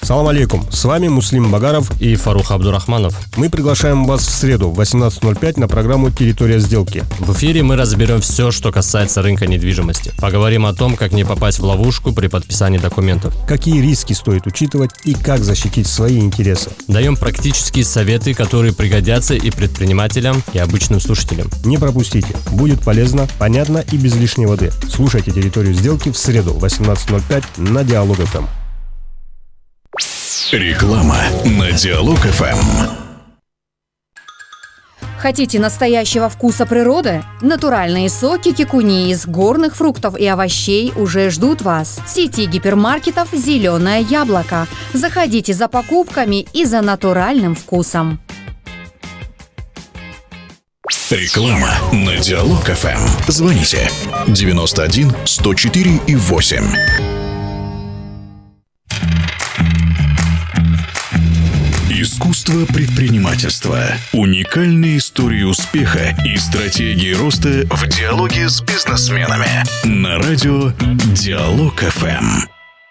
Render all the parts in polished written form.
Салам алейкум, с вами Муслим Багаров и Фарух Абдурахманов. Мы приглашаем вас в среду в 18:05 на программу «Территория сделки». В эфире мы разберем все, что касается рынка недвижимости. Поговорим о том, как не попасть в ловушку при подписании документов. Какие риски стоит учитывать и как защитить свои интересы. Даем практические советы, которые пригодятся и предпринимателям, и обычным слушателям. Не пропустите, будет полезно, понятно и без лишней воды. Слушайте «Территорию сделки» в среду в 18:05 на Диалог ФМ. Реклама на Диалог ФМ. Хотите настоящего вкуса природы? Натуральные соки кикуни из горных фруктов и овощей уже ждут вас. В сети гипермаркетов «Зеленое яблоко». Заходите за покупками и за натуральным вкусом. Реклама на Диалог ФМ. Звоните 91 104 и 8. Искусство предпринимательства. Уникальные истории успеха и стратегии роста в диалоге с бизнесменами. На радио Диалог ФМ.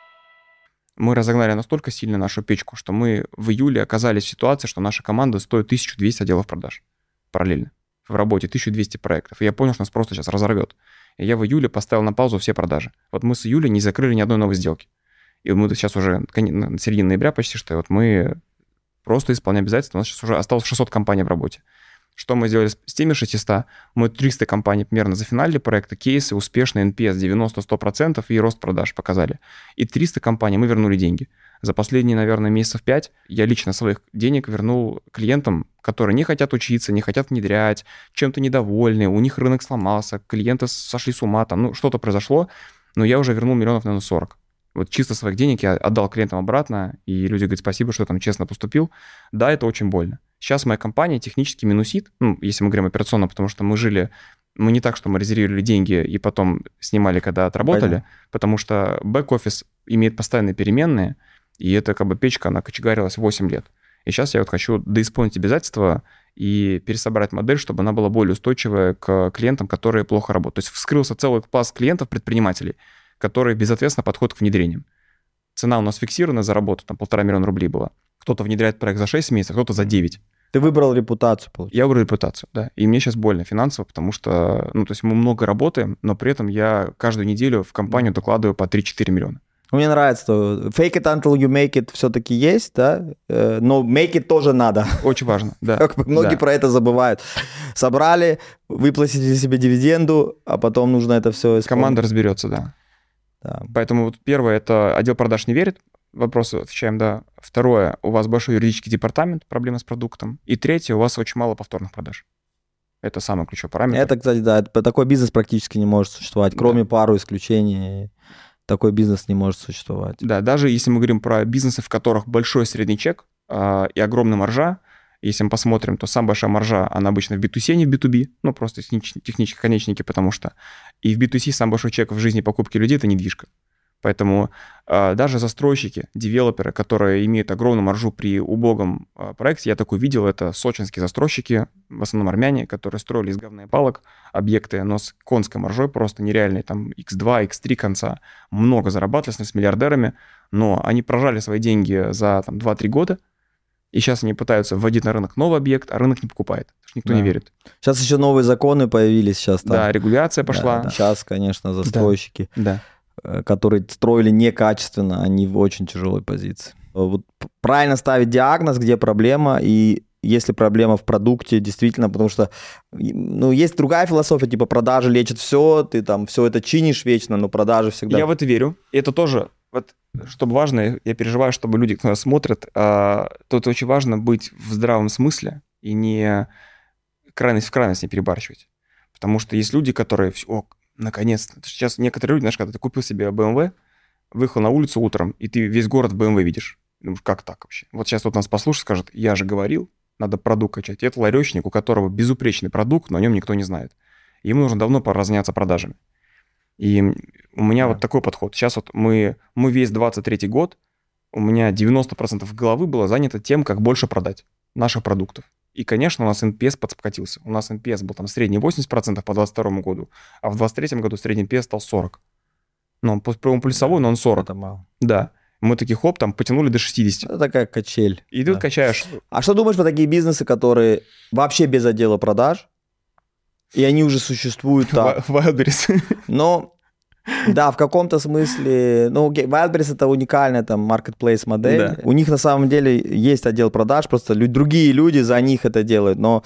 Мы разогнали настолько сильно нашу печку, что мы в июле оказались в ситуации, что наша команда стоит 1200 отделов продаж параллельно. В работе 1200 проектов. И я понял, что нас просто сейчас разорвет. И я в июле поставил на паузу все продажи. Вот мы с июля не закрыли ни одной новой сделки. И мы сейчас уже на середине ноября почти что, вот мы просто исполняем обязательства. У нас сейчас уже осталось 600 компаний в работе. Что мы сделали с теми 600? Мы 300 компаний примерно зафиналили проекты, кейсы, успешные, NPS 90-100% и рост продаж показали. И 300 компаний мы вернули деньги. За последние, наверное, месяцев 5 я лично своих денег вернул клиентам, которые не хотят учиться, не хотят внедрять, чем-то недовольны, у них рынок сломался, клиенты сошли с ума, там, что-то произошло, но я уже вернул миллионов, наверное, 40. Вот чисто своих денег я отдал клиентам обратно, и люди говорят, спасибо, что там честно поступил. Да, это очень больно. Сейчас моя компания технически минусит, если мы говорим операционно, потому что мы не так, что мы резервировали деньги и потом снимали, когда отработали, понятно. Потому что бэк-офис имеет постоянные переменные, и эта печка, она кочегарилась 8 лет. И сейчас я вот хочу доисполнить обязательства и пересобрать модель, чтобы она была более устойчивая к клиентам, которые плохо работают. То есть вскрылся целый класс клиентов, предпринимателей, которые безответственно подходят к внедрениям. Цена у нас фиксирована за работу, там 1,5 миллиона рублей была. Кто-то внедряет проект за 6 месяцев, кто-то за 9. Ты выбрал репутацию, получается? Я выбрал репутацию, да. И мне сейчас больно финансово, потому что, то есть мы много работаем, но при этом я каждую неделю в компанию докладываю по 3-4 миллиона. Мне нравится, что fake it until you make it все-таки есть, да, но make it тоже надо. Очень важно, да. Многие про это забывают. Собрали, выплатили себе дивиденду, а потом нужно это все исполнить. Команда разберется, да. Поэтому вот первое, это отдел продаж не верит, вопросы отвечаем, да. Второе, у вас большой юридический департамент, проблемы с продуктом. И третье, у вас очень мало повторных продаж. Это самый ключевой параметр. Это, кстати, да, такой бизнес практически не может существовать, кроме пару исключений. Такой бизнес не может существовать. Да, даже если мы говорим про бизнесы, в которых большой средний чек и огромная маржа, если мы посмотрим, то самая большая маржа, она обычно в B2C, а не в B2B, просто технические конечники, потому что и в B2C самый большой чек в жизни покупки людей – это недвижка. Поэтому даже застройщики, девелоперы, которые имеют огромную маржу при убогом проекте, я такой видел, это сочинские застройщики, в основном армяне, которые строили из говна и палок объекты, но с конской маржой просто нереальной, там X2, X3 конца, много зарабатывали с миллиардерами, но они прожали свои деньги за 2-3 года, и сейчас они пытаются вводить на рынок новый объект, а рынок не покупает, потому что никто не верит. Сейчас еще новые законы появились. Сейчас, да, регуляция пошла. Да. Сейчас, конечно, застройщики, да. которые строили некачественно, они в очень тяжелой позиции. Вот правильно ставить диагноз, где проблема, и если проблема в продукте, действительно, потому что есть другая философия, типа продажи лечат все, ты там все это чинишь вечно, но продажи всегда... Я в это верю, и это тоже... Вот, чтобы важно, я переживаю, чтобы люди, кто нас смотрят, тут очень важно быть в здравом смысле и не крайность в крайность не перебарщивать. Потому что есть люди, которые, наконец-то, сейчас некоторые люди, знаешь, когда ты купил себе BMW, выехал на улицу утром, и ты весь город в BMW видишь. Думаешь, как так вообще? Вот сейчас нас послушает, скажет, я же говорил, надо продукт качать. И это ларечник, у которого безупречный продукт, но о нем никто не знает. Ему нужно давно пора заняться продажами. И у меня вот такой подход. Сейчас вот мы весь 23-й год, у меня 90% головы было занято тем, как больше продать наших продуктов. И, конечно, у нас NPS подкатился. У нас NPS был там средний 80% по 22 году, а в 23 году средний NPS стал 40. Ну, он плюсовой, но он 40. Это мало. Да. Мы такие, хоп, там потянули до 60. Это такая качель. И ты Да. качаешь. А что думаешь про такие бизнесы, которые вообще без отдела продаж, и они уже существуют так? Wildberries. Но, да, в каком-то смысле, ну, окей, Wildberries это уникальная там marketplace модель. Да. У них на самом деле есть отдел продаж, просто другие люди за них это делают. Но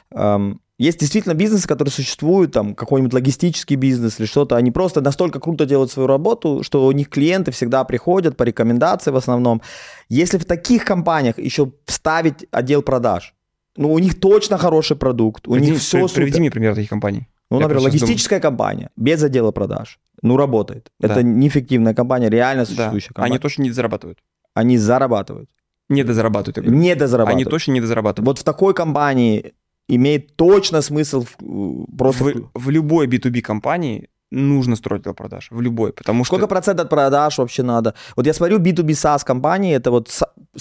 есть действительно бизнесы, которые существуют, там какой-нибудь логистический бизнес или что-то, они просто настолько круто делают свою работу, что у них клиенты всегда приходят по рекомендации в основном. Если в таких компаниях еще вставить отдел продаж, ну, у них точно хороший продукт, у них все супер. Приведи мне пример таких компаний. Ну, Я например, просто логистическая компания без отдела продаж. Ну, работает. Да. Это неэффективная компания, реально Да. существующая компания. Они точно не зарабатывают. Они зарабатывают. Недозарабатывают. я говорю. Не дозарабатывают. Они точно не дозарабатывают. Вот в такой компании имеет точно смысл просто... В любой B2B компании нужно строить отдел продаж. В любой. Потому что... Сколько процентов от продаж вообще надо? Вот я смотрю, B2B SaaS компании, это вот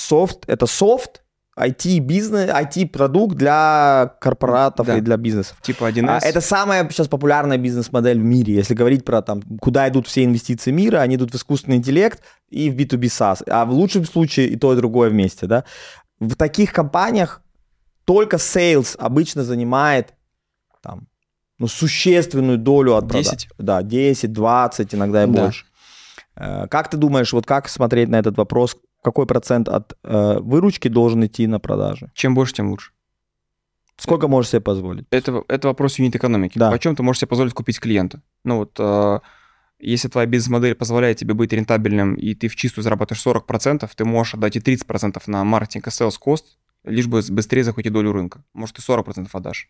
софт, IT-бизнес, IT-продукт для корпоратов Да. и для бизнесов. Типа 1С. Это самая сейчас популярная бизнес-модель в мире. Если говорить про там, куда идут все инвестиции мира, они идут в искусственный интеллект и в B2B SaaS. А в лучшем случае и то, и другое вместе. Да? В таких компаниях только sales обычно занимает там, ну, существенную долю от продаж. 10? Да, 10, 20, иногда и Да. больше. Как ты думаешь, вот как смотреть на этот вопрос? Какой процент от выручки должен идти на продажи? Чем больше, тем лучше. Сколько можешь себе позволить? Это вопрос юнит-экономики. Да. Почем ты можешь себе позволить купить клиента? Ну вот, если твоя бизнес-модель позволяет тебе быть рентабельным, и ты в чистую зарабатываешь 40%, ты можешь отдать и 30% на маркетинг и sales cost, лишь бы быстрее захватить долю рынка. Может, ты 40% отдашь.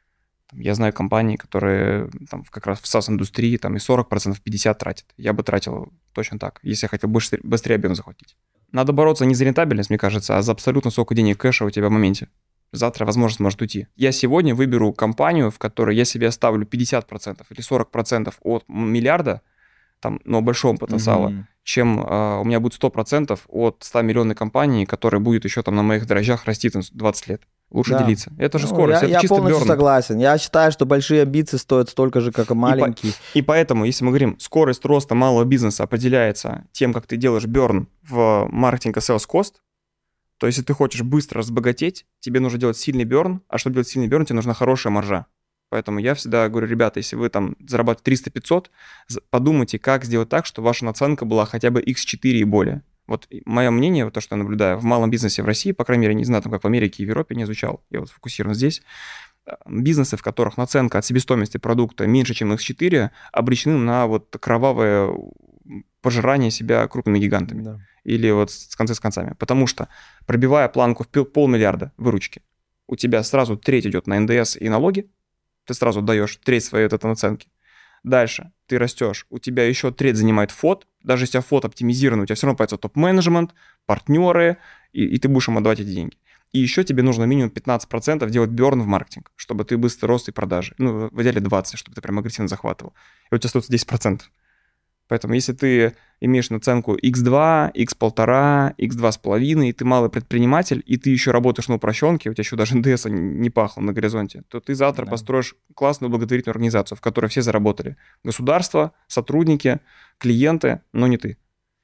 Я знаю компании, которые там, как раз в SaaS-индустрии там, и 40%, 50% тратят. Я бы тратил точно так, если я хотел быстрее объем захватить. Надо бороться не за рентабельность, мне кажется, а за абсолютно сколько денег кэша у тебя в моменте. Завтра возможность может уйти. Я сегодня выберу компанию, в которой я себе оставлю 50% или 40% от миллиарда, там, но большого потенциала, чем у меня будет 100% от 100 миллионной компании, которая будет еще там на моих дрожжах расти там 20 лет. Лучше Да. делиться. Это же Ну, скорость, это я чисто полностью burn. согласен. Я считаю, что большие амбиции стоят столько же, как и маленькие. И поэтому, если мы говорим, скорость роста малого бизнеса определяется тем, как ты делаешь burn в маркетинг и sales cost, то если ты хочешь быстро разбогатеть, тебе нужно делать сильный burn, а чтобы делать сильный burn, тебе нужна хорошая маржа. Поэтому я всегда говорю, ребята, если вы там зарабатываете 300-500, подумайте, как сделать так, чтобы ваша наценка была хотя бы x4 и более. Вот мое мнение, вот то, что я наблюдаю в малом бизнесе в России, по крайней мере, не знаю, там, как в Америке и в Европе, не изучал, я вот фокусирован здесь, бизнесы, в которых наценка от себестоимости продукта меньше, чем x4, обречены на вот кровавое пожирание себя крупными гигантами. Да. Или вот с концы с концами. Потому что, пробивая планку в 500 миллиарда выручки, у тебя сразу треть идет на НДС и налоги, ты сразу даешь треть своей вот этой наценки. Дальше ты растешь, у тебя еще треть занимает ФОД, даже если у тебя ФОД оптимизирован, у тебя все равно появится топ-менеджмент, партнеры, и ты будешь им отдавать эти деньги. И еще тебе нужно минимум 15% делать берн в маркетинг, чтобы ты быстро рос и продажи. Ну, в идеале 20%, чтобы ты прям агрессивно захватывал. И у тебя остается 10%. Поэтому если ты имеешь наценку x2, x1,5, x2,5, и ты малый предприниматель, и ты еще работаешь на упрощенке, у тебя еще даже НДС не пахло на горизонте, то ты завтра построишь классную благотворительную организацию, в которой все заработали. Государство, сотрудники, клиенты, но не ты.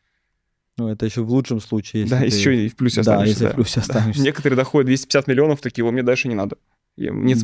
Ну, это еще в лучшем случае. Если Да, ты... еще и в плюсе Да, останешься. если в плюсе останешься. Некоторые доходят 250 миллионов, такие, мне дальше не надо. Нет